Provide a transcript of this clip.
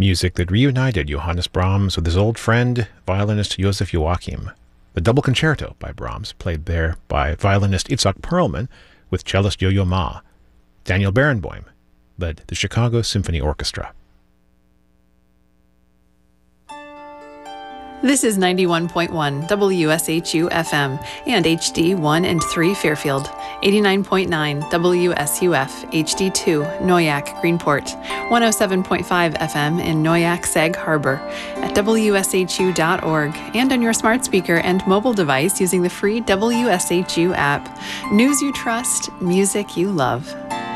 Music that reunited Johannes Brahms with his old friend, violinist Joseph Joachim. The Double Concerto by Brahms, played there by violinist Itzhak Perlman with cellist Yo-Yo Ma. Daniel Barenboim led the Chicago Symphony Orchestra. This is 91.1 WSHU FM and HD 1 and 3 Fairfield, 89.9 WSUF HD 2 Noyak Greenport, 107.5 FM in Noyak Sag Harbor, at WSHU.org, and on your smart speaker and mobile device using the free WSHU app. News you trust, music you love.